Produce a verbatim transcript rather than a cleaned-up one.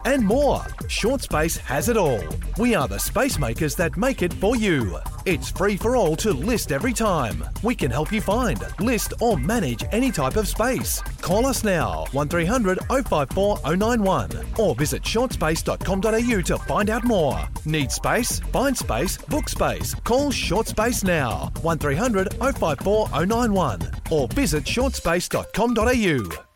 and more. Short Space has it all. We are the space makers that make it for you. It's free for all to list every time. We can help you find, list or manage any type of space. Call us now, one three hundred oh five four oh nine one, or visit short space dot com dot a u to find out more. Need space? Find space, book space. Call Short Space now, one three hundred oh five four oh nine one, or visit short space dot com dot a u.